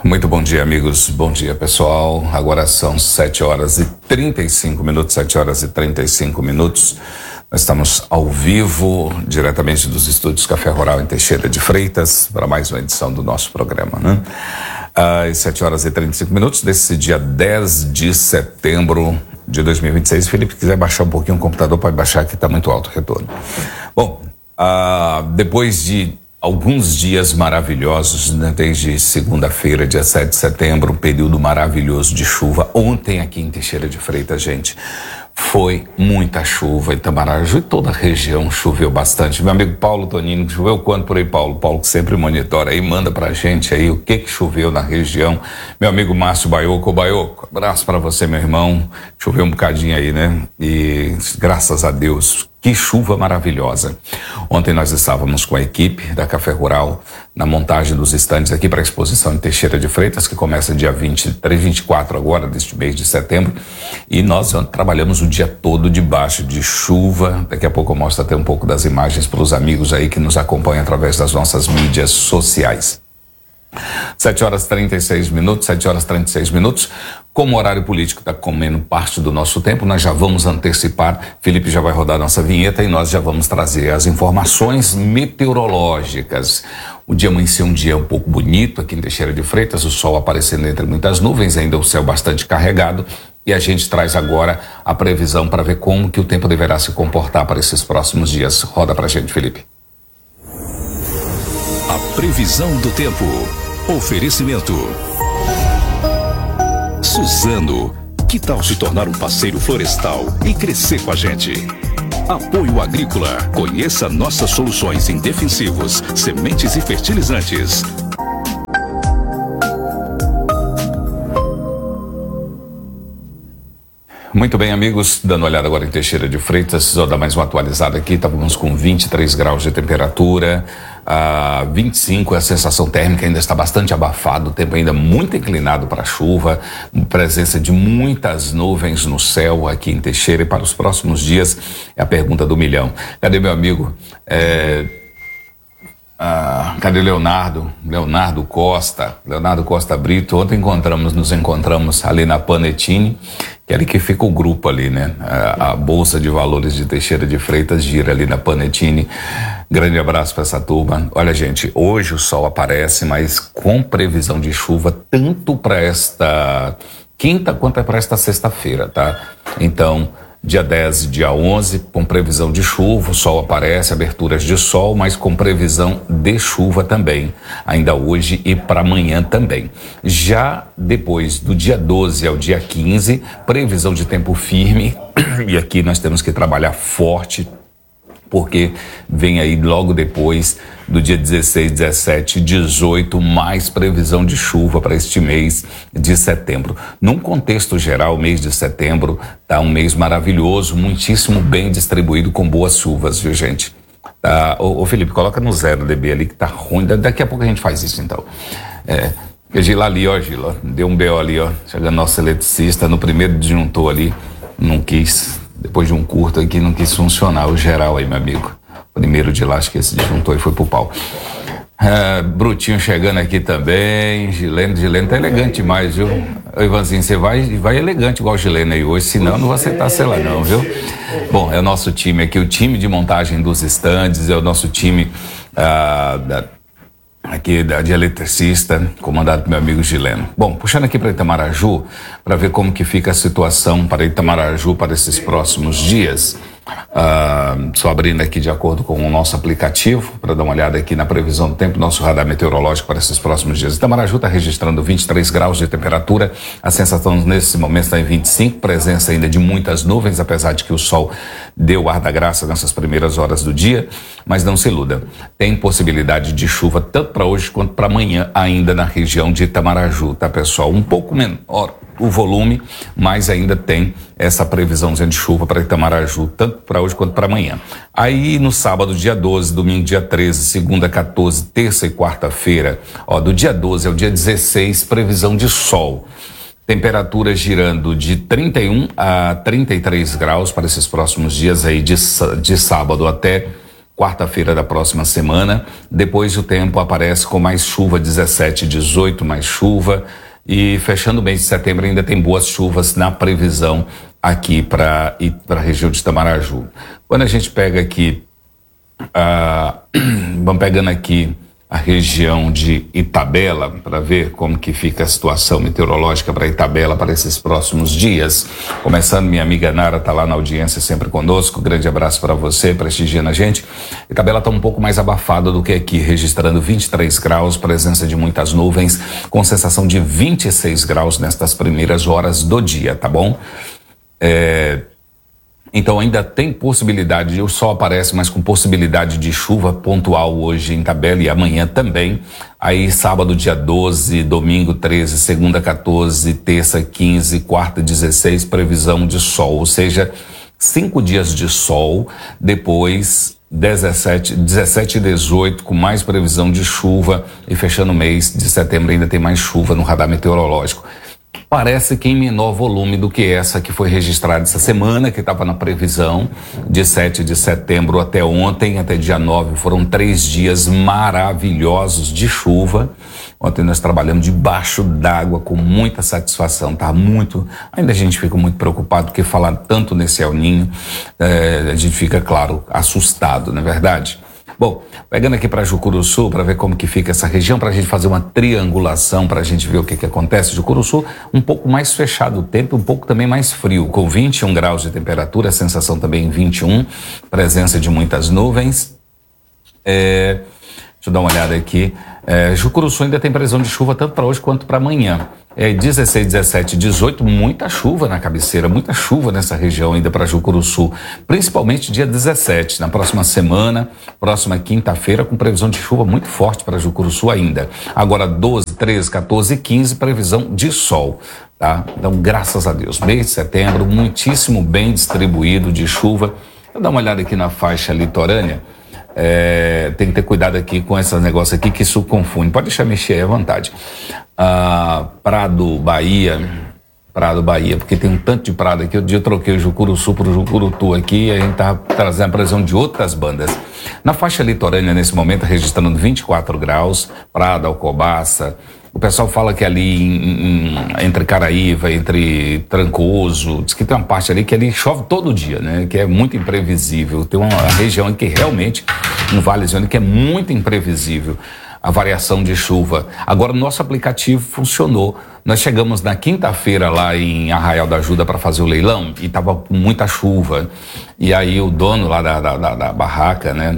Muito bom dia, amigos. Bom dia, pessoal. Agora são 7 horas e 35 minutos, 7 horas e 35 minutos. Nós estamos ao vivo, diretamente dos estúdios Café Rural em Teixeira de Freitas, para mais uma edição do nosso programa, né? Às 7 horas e 35 minutos desse dia 10 de setembro de 2026. Felipe, quiser baixar um pouquinho o computador, pode baixar, que está muito alto o retorno. Bom, depois de alguns dias maravilhosos, né? Desde segunda-feira, dia 7 de setembro, um período maravilhoso de chuva. Ontem aqui em Teixeira de Freitas, gente, foi muita chuva em Itamaraju e toda a região choveu bastante. Meu amigo Paulo Tonino, choveu quanto por aí, Paulo? Paulo que sempre monitora aí, manda pra gente aí o que choveu na região. Meu amigo Márcio Baioco, abraço pra você, meu irmão. Choveu um bocadinho aí, né? E graças a Deus, que chuva maravilhosa. Ontem nós estávamos com a equipe da Café Rural na montagem dos estandes aqui para a exposição em Teixeira de Freitas, que começa dia 23, 24 agora, deste mês de setembro. E nós trabalhamos o dia todo debaixo de chuva. Daqui a pouco eu mostro até um pouco das imagens para os amigos aí que nos acompanham através das nossas mídias sociais. 7 horas 36 minutos, 7 horas 36 minutos. Como o horário político está comendo parte do nosso tempo, nós já vamos antecipar. Felipe já vai rodar nossa vinheta e nós já vamos trazer as informações meteorológicas. O dia amanheceu um dia um pouco bonito aqui em Teixeira de Freitas, o sol aparecendo entre muitas nuvens, ainda o céu bastante carregado. E a gente traz agora a previsão para ver como que o tempo deverá se comportar para esses próximos dias. Roda pra gente, Felipe. A previsão do tempo. Oferecimento. Suzano, que tal se tornar um parceiro florestal e crescer com a gente? Apoio Agrícola, conheça nossas soluções em defensivos, sementes e fertilizantes. Muito bem, amigos, dando uma olhada agora em Teixeira de Freitas, vou dar mais uma atualizada aqui, estávamos com 23 graus de temperatura, 25, a sensação térmica ainda está bastante abafada, o tempo ainda muito inclinado para a chuva, presença de muitas nuvens no céu aqui em Teixeira, e para os próximos dias é a pergunta do milhão. Cadê meu amigo? Cadê Leonardo Costa Brito? Ontem nos encontramos ali na Panettiere, que é ali que fica o grupo ali, né? A Bolsa de Valores de Teixeira de Freitas gira ali na Panettiere. Grande abraço para essa turma. Olha, gente, hoje o sol aparece, mas com previsão de chuva tanto para esta quinta quanto para esta sexta-feira, tá? Então, dia 10 e dia 11, com previsão de chuva, o sol aparece, aberturas de sol, mas com previsão de chuva também, ainda hoje e para amanhã também. Já depois do dia 12 ao dia 15, previsão de tempo firme, e aqui nós temos que trabalhar forte, porque vem aí logo depois do dia 16, 17, 18, mais previsão de chuva para este mês de setembro. Num contexto geral, o mês de setembro tá um mês maravilhoso, muitíssimo bem distribuído com boas chuvas, viu, gente? Ô Felipe, coloca no 0 dB ali que tá ruim, daqui a pouco a gente faz isso então. Gila ali, ó, Gila, deu um BO ali, ó, chega nosso eletricista, no primeiro disjuntor ali, não quis... Depois de um curto aqui, não quis funcionar o geral aí, meu amigo. Primeiro de lá, acho que esse disjuntor e foi pro pau. Brutinho chegando aqui também. Gilene tá elegante demais, viu? Ô, Ivanzinho, você vai elegante igual o Gilene aí hoje, senão não vai acertar, sei lá não, viu? Bom, é o nosso time aqui, o time de montagem dos estandes, é o nosso time aqui de eletricista, comandado pelo meu amigo Gileno. Bom, puxando aqui para Itamaraju, para ver como que fica a situação para Itamaraju para esses próximos dias. Só abrindo aqui de acordo com o nosso aplicativo, para dar uma olhada aqui na previsão do tempo, nosso radar meteorológico para esses próximos dias. Itamaraju está registrando 23 graus de temperatura, a sensação nesse momento está em 25, presença ainda de muitas nuvens, apesar de que o sol deu ar da graça nessas primeiras horas do dia, mas não se iluda, tem possibilidade de chuva tanto para hoje quanto para amanhã ainda na região de Itamaraju, tá, pessoal? Um pouco menor o volume, mas ainda tem essa previsão de chuva para Itamaraju, tanto para hoje quanto para amanhã. Aí no sábado, dia 12, domingo, dia 13, segunda, 14, terça e quarta-feira, do dia 12 ao dia 16, previsão de sol. Temperatura girando de 31 a 33 graus para esses próximos dias aí de sábado até quarta-feira da próxima semana. Depois o tempo aparece com mais chuva, 17, 18, mais chuva. E fechando o mês de setembro ainda tem boas chuvas na previsão aqui para a região de Itamaraju. Quando a gente pega aqui, vamos pegando aqui a região de Itabela, para ver como que fica a situação meteorológica para Itabela para esses próximos dias. Começando, minha amiga Nara está lá na audiência sempre conosco, grande abraço para você, prestigiando a gente. Itabela está um pouco mais abafada do que aqui, registrando 23 graus, presença de muitas nuvens, com sensação de 26 graus nestas primeiras horas do dia, tá bom? Então ainda tem possibilidade, o sol aparece, mas com possibilidade de chuva pontual hoje em Itabela e amanhã também. Aí sábado dia 12, domingo 13, segunda 14, terça 15, quarta 16, previsão de sol, ou seja, 5 dias de sol, depois 17 e 18 com mais previsão de chuva e fechando o mês de setembro ainda tem mais chuva no radar meteorológico. Parece que em menor volume do que essa que foi registrada essa semana, que estava na previsão de 7 de setembro até ontem, até dia 9, foram 3 dias maravilhosos de chuva. Ontem nós trabalhamos debaixo d'água com muita satisfação, tá muito, ainda a gente fica muito preocupado porque falar tanto nesse El Ninho, a gente fica, claro, assustado, não é verdade? Bom, pegando aqui para Jucuruçu, para ver como que fica essa região, para a gente fazer uma triangulação, para a gente ver o que acontece. Jucuruçu, um pouco mais fechado o tempo, um pouco também mais frio, com 21 graus de temperatura, a sensação também 21, presença de muitas nuvens. Deixa eu dar uma olhada aqui. Jucuruçu ainda tem previsão de chuva tanto para hoje quanto para amanhã. 16, 17, 18, muita chuva na cabeceira, muita chuva nessa região ainda para Jucuruçu, principalmente dia 17, na próxima semana, próxima quinta-feira, com previsão de chuva muito forte para Jucuruçu ainda. Agora 12, 13, 14 e 15, previsão de sol, tá? Então, graças a Deus, mês de setembro, muitíssimo bem distribuído de chuva. Vou dar uma olhada aqui na faixa litorânea. Tem que ter cuidado aqui com esse negócio aqui que isso confunde. Pode deixar mexer aí à vontade. Prado, Bahia, porque tem um tanto de prado aqui. Outro dia eu troquei o Jucuruçu para o Jucurutu aqui e a gente tá trazendo a previsão de outras bandas. Na faixa litorânea, nesse momento, registrando 24 graus, Prado, Alcobaça. O pessoal fala que ali entre Caraíva, entre Trancoso, diz que tem uma parte ali que ali chove todo dia, né? Que é muito imprevisível. Tem uma região em que realmente, um valezinho que é muito imprevisível a variação de chuva. Agora, o nosso aplicativo funcionou. Nós chegamos na quinta-feira lá em Arraial da Ajuda para fazer o leilão e tava com muita chuva. E aí o dono lá da barraca, né?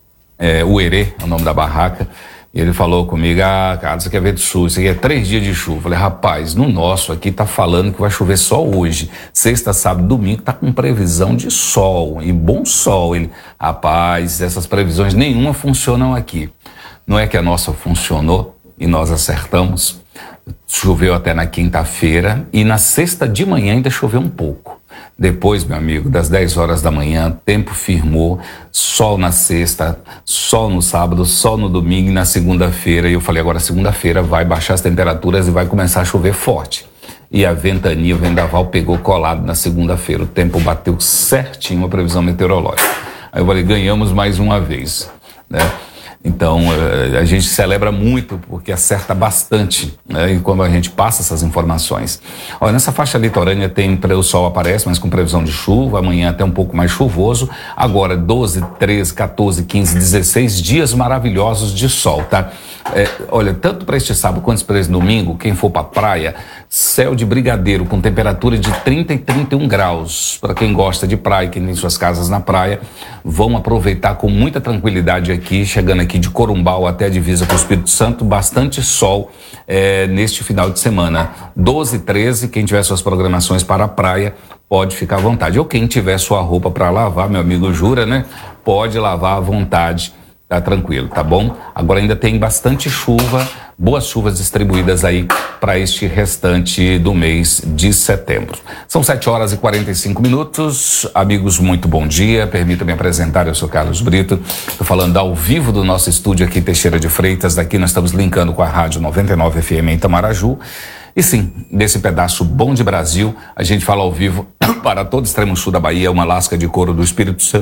O Herê é o nome da barraca. Ele falou comigo, cara, você quer ver do sul, isso aqui é 3 dias de chuva. Eu falei, rapaz, no nosso aqui tá falando que vai chover só hoje. Sexta, sábado, domingo tá com previsão de sol, e bom sol. Ele, rapaz, essas previsões nenhuma funcionam aqui. Não é que a nossa funcionou e nós acertamos. Choveu até na quinta-feira e na sexta de manhã ainda choveu um pouco. Depois, meu amigo, das 10 horas da manhã, tempo firmou, sol na sexta, sol no sábado, sol no domingo e na segunda-feira. E eu falei, agora segunda-feira vai baixar as temperaturas e vai começar a chover forte. E a ventania, o vendaval pegou colado na segunda-feira. O tempo bateu certinho a previsão meteorológica. Aí eu falei, ganhamos mais uma vez, né? Então, a gente celebra muito porque acerta bastante, né? E quando a gente passa essas informações. Olha, nessa faixa litorânea o sol aparece, mas com previsão de chuva, amanhã até um pouco mais chuvoso. Agora 12, 13, 14, 15, 16 dias maravilhosos de sol, tá? Olha, tanto para este sábado quanto para esse domingo, quem for para praia, céu de brigadeiro com temperatura de 30 e 31 graus. Para quem gosta de praia, quem tem suas casas na praia, vão aproveitar com muita tranquilidade aqui, chegando aqui de Corumbau até a divisa com o Espírito Santo, bastante sol neste final de semana. 12, 13, quem tiver suas programações para a praia, pode ficar à vontade. Ou quem tiver sua roupa para lavar, meu amigo Jura, né? Pode lavar à vontade, tá tranquilo, tá bom? Agora ainda tem bastante chuva, boas chuvas distribuídas aí para este restante do mês de setembro. São 7 horas e 45 minutos. Amigos, muito bom dia. Permita-me apresentar, eu sou Carlos Brito. Estou falando ao vivo do nosso estúdio aqui, Teixeira de Freitas. Daqui nós estamos linkando com a Rádio 99 FM em Itamaraju. E sim, desse pedaço bom de Brasil, a gente fala ao vivo para todo o extremo sul da Bahia, uma lasca de couro do Espírito Santo.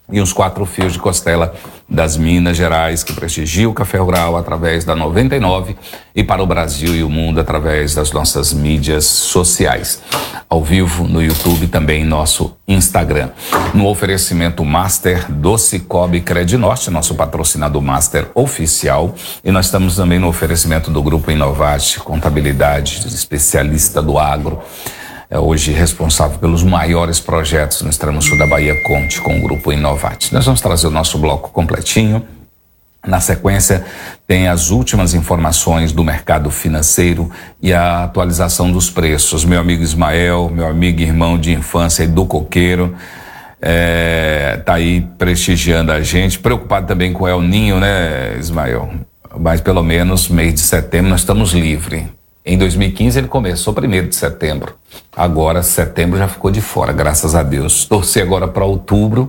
e uns 4 fios de costela das Minas Gerais, que prestigia o Café Rural através da 99 e para o Brasil e o mundo através das nossas mídias sociais. Ao vivo no YouTube e também em nosso Instagram. No oferecimento Master do Cicobi Credinorte, nosso patrocinador Master oficial. E nós estamos também no oferecimento do Grupo Inovate, contabilidade especialista do agro. Hoje responsável pelos maiores projetos no extremo sul da Bahia. Conte com o Grupo Inovate. Nós vamos trazer o nosso bloco completinho. Na sequência, tem as últimas informações do mercado financeiro e a atualização dos preços. Meu amigo Ismael, meu amigo e irmão de infância do Coqueiro, tá aí prestigiando a gente. Preocupado também com o El Ninho, né, Ismael? Mas pelo menos mês de setembro nós estamos livres. Em 2015 ele começou 1º de setembro. Agora setembro já ficou de fora, graças a Deus. Torcer agora para outubro.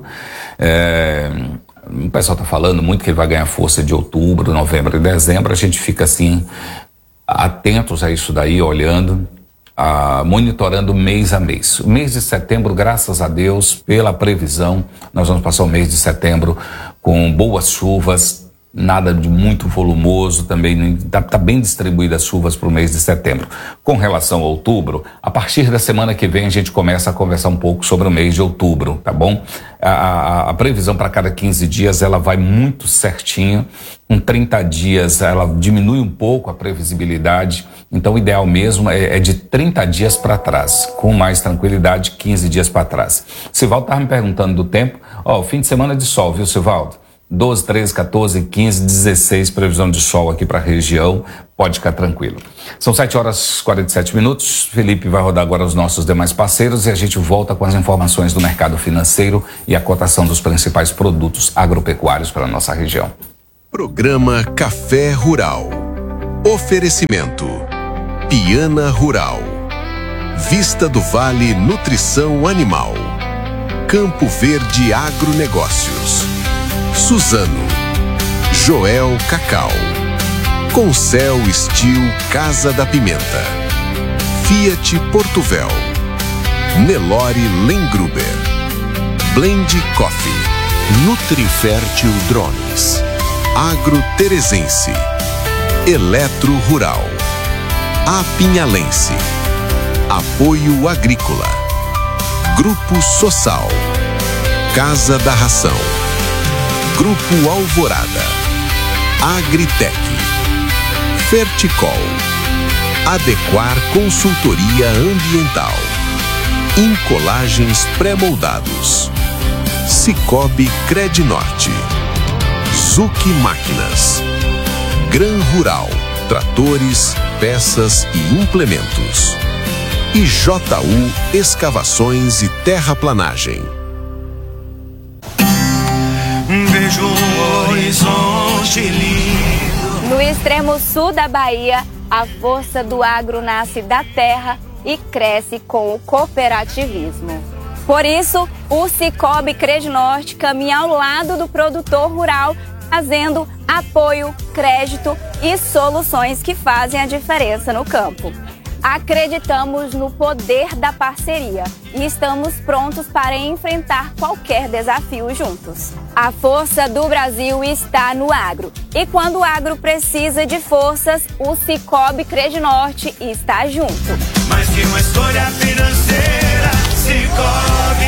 O pessoal está falando muito que ele vai ganhar força de outubro, novembro e dezembro. A gente fica assim, atentos a isso daí, olhando, monitorando mês a mês. O mês de setembro, graças a Deus, pela previsão, nós vamos passar o mês de setembro com boas chuvas. Nada de muito volumoso, também está bem distribuídas as chuvas para o mês de setembro. Com relação a outubro, a partir da semana que vem a gente começa a conversar um pouco sobre o mês de outubro, tá bom? A previsão para cada 15 dias, ela vai muito certinho. Com 30 dias, ela diminui um pouco a previsibilidade. Então, o ideal mesmo é de 30 dias para trás. Com mais tranquilidade, 15 dias para trás. Sivaldo estava me perguntando do tempo. O fim de semana de sol, viu, Sivaldo? 12, 13, 14, 15, 16, previsão de sol aqui para a região, pode ficar tranquilo. São 7 horas e 47 minutos, Felipe vai rodar agora os nossos demais parceiros e a gente volta com as informações do mercado financeiro e a cotação dos principais produtos agropecuários para a nossa região. Programa Café Rural. Oferecimento Piana Rural, Vista do Vale Nutrição Animal, Campo Verde Agronegócios, Suzano, Joel Cacau, Concel Steel Casa da Pimenta, Fiat Portuvel, Nelore Lengruber, Blend Coffee, Nutrifértil Drones, Agro Teresense, Eletro Rural, Apinhalense, Apoio Agrícola, Grupo Sossal, Casa da Ração, Grupo Alvorada, Agritec, Ferticol, Adequar Consultoria Ambiental, Incolagens Pré-moldados, Cicobi Credinorte, Zuc Máquinas, Gran Rural, Tratores, Peças e Implementos, e JU Escavações e Terraplanagem. Vejo um horizonte lindo. No extremo sul da Bahia, a força do agro nasce da terra e cresce com o cooperativismo. Por isso, o Cicobi Credinorte caminha ao lado do produtor rural, trazendo apoio, crédito e soluções que fazem a diferença no campo. Acreditamos no poder da parceria e estamos prontos para enfrentar qualquer desafio juntos. A força do Brasil está no agro. E quando o agro precisa de forças, o Cicobi Credinorte está junto. Mais que uma escolha financeira, Cicobi.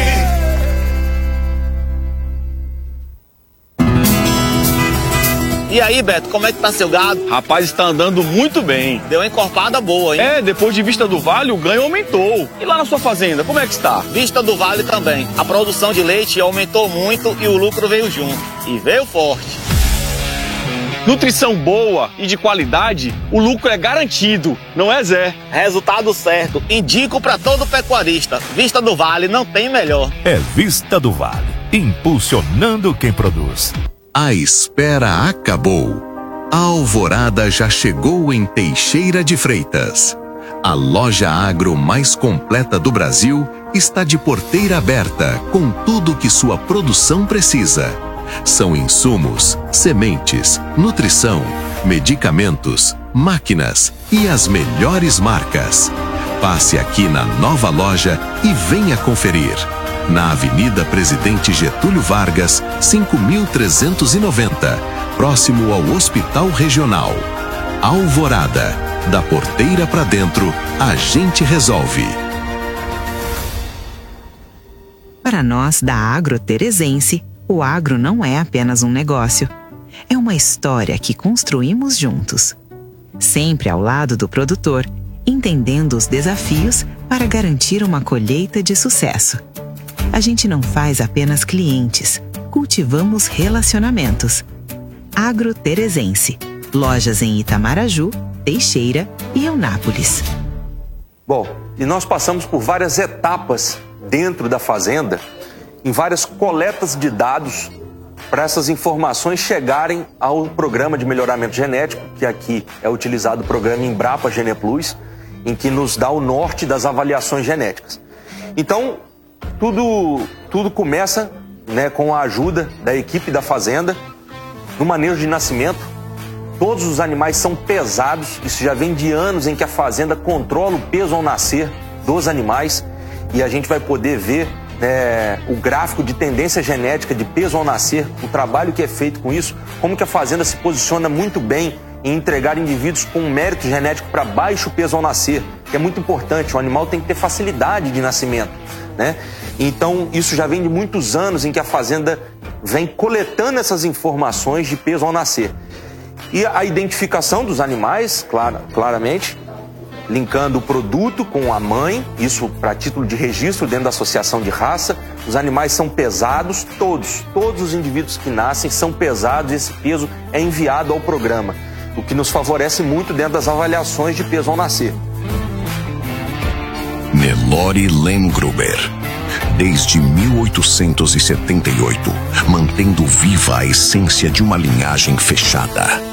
E aí, Beto, como é que tá seu gado? Rapaz, está andando muito bem. Deu uma encorpada boa, hein? Depois de Vista do Vale, o ganho aumentou. E lá na sua fazenda, como é que está? Vista do Vale também. A produção de leite aumentou muito e o lucro veio junto. E veio forte. Nutrição boa e de qualidade, o lucro é garantido, não é, Zé? Resultado certo. Indico para todo pecuarista. Vista do Vale não tem melhor. É Vista do Vale, impulsionando quem produz. A espera acabou. A alvorada já chegou em Teixeira de Freitas. A loja agro mais completa do Brasil está de porteira aberta com tudo que sua produção precisa. São insumos, sementes, nutrição, medicamentos, máquinas e as melhores marcas. Passe aqui na nova loja e venha conferir. na Avenida Presidente Getúlio Vargas, 5390, próximo ao Hospital Regional. Alvorada, da porteira para dentro, a gente resolve. Para nós da Agroterezense, o agro não é apenas um negócio. É uma história que construímos juntos. Sempre ao lado do produtor, entendendo os desafios para garantir uma colheita de sucesso. A gente não faz apenas clientes, cultivamos relacionamentos. Agroterezense. Lojas em Itamaraju, Teixeira e Eunápolis. Bom, e nós passamos por várias etapas dentro da fazenda, em várias coletas de dados, para essas informações chegarem ao programa de melhoramento genético, que aqui é utilizado o programa Embrapa GenePlus, em que nos dá o norte das avaliações genéticas. Então, tudo começa, né, com a ajuda da equipe da fazenda, no manejo de nascimento. Todos os animais são pesados, isso já vem de anos em que a fazenda controla o peso ao nascer dos animais, e a gente vai poder ver o gráfico de tendência genética de peso ao nascer, o trabalho que é feito com isso, como que a fazenda se posiciona muito bem em entregar indivíduos com mérito genético para baixo peso ao nascer, que é muito importante. O animal tem que ter facilidade de nascimento, né? Então, isso já vem de muitos anos em que a fazenda vem coletando essas informações de peso ao nascer. E a identificação dos animais, claramente, linkando o produto com a mãe, isso para título de registro dentro da associação de raça. Os animais são pesados, todos os indivíduos que nascem são pesados, e esse peso é enviado ao programa, o que nos favorece muito dentro das avaliações de peso ao nascer. Nelore Lemgruber, desde 1878, mantendo viva a essência de uma linhagem fechada.